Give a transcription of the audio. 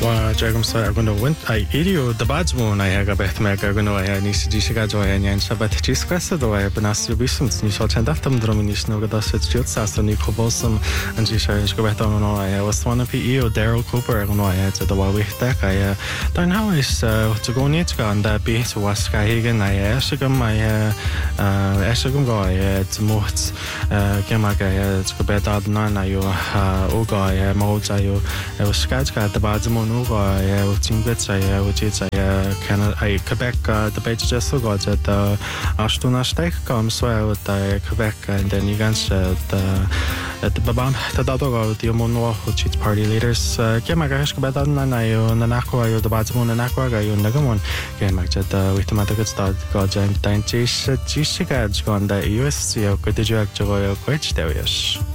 Dragon sa going to win. I idio the badge moon. I have bet me going to I need to disga joy and Shabbat Chisquest. Though I have been asked to be some new short and after Domination of the Suits as Nick Bolson and Gisha Scobeton. I was one of PEO Daryl Cooper. I know I had the Wawi deck. I don't know is to go Nitska and that be to was Skyhagen. I Eshigum. I Eshigum go. I had Mots Gemaga Scobet Nana. You Oga. Moja. You was Skajka the Badmon. I was in bits. I which is I Quebec the page just so got at the Ashtuna Stake comes so with Quebec and then you can at the Babam the Dadogo the Mono which is party leaders Kemagash Badan and I on the Nakwa the Badmon and Aquaga you Nagamon Kemak at with the Matagat start got and Jish Jishigaj gone the USC of Kudijak Joy of which there is.